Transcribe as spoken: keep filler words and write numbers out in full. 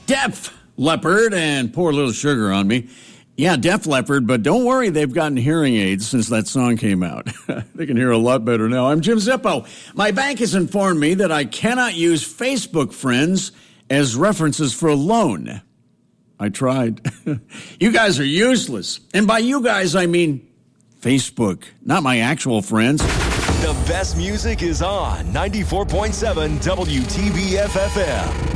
Def Leppard and Pour a Little Sugar on Me. Yeah, Def Leppard, but don't worry, they've gotten hearing aids since that song came out. They can hear a lot better now. I'm Jim Zippo. My bank has informed me that I cannot use Facebook friends as references for a loan. I tried. You guys are useless. And by you guys, I mean Facebook, not my actual friends. The best music is on ninety-four point seven W T B F F M.